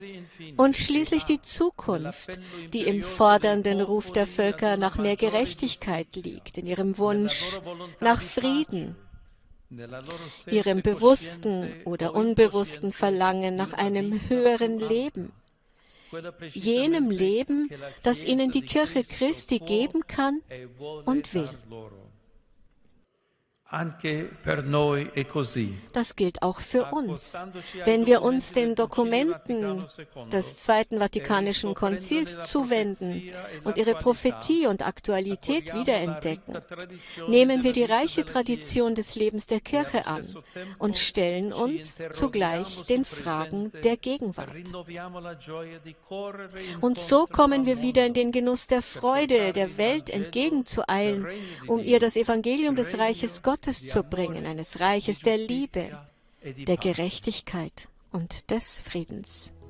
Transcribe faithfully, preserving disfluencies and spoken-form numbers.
Und schließlich die Zukunft, die im fordernden Ruf der Völker nach mehr Gerechtigkeit liegt, in ihrem Wunsch nach Frieden, ihrem bewussten oder unbewussten Verlangen nach einem höheren Leben, jenem Leben, das ihnen die Kirche Christi geben kann und will. Das gilt auch für uns. Wenn wir uns den Dokumenten des Zweiten Vatikanischen Konzils zuwenden und ihre Prophetie und Aktualität wiederentdecken, nehmen wir die reiche Tradition des Lebens der Kirche an und stellen uns zugleich den Fragen der Gegenwart. Und so kommen wir wieder in den Genuss der Freude, der Welt entgegenzueilen, um ihr das Evangelium des Reiches Gottes zu bringen, eines Reiches der Liebe, der Gerechtigkeit und des Friedens.